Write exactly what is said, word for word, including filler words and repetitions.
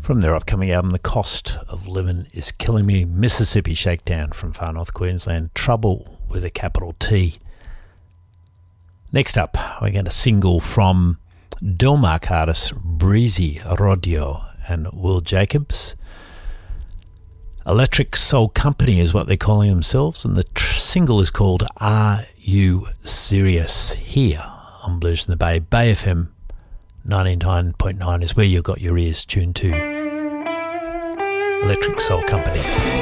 From their upcoming album, The Cost of Living is Killing Me. Mississippi Shakedown from far north Queensland. Trouble with a capital T. Next up, we get a single from Delmark artists Breezy Rodio and Will Jacobs. Electric Soul Company is what they're calling themselves, and the tr- single is called Are You Serious? Here on Blues in the Bay. Bay F M ninety-nine point nine is where you got your ears tuned to. Electric Soul Company.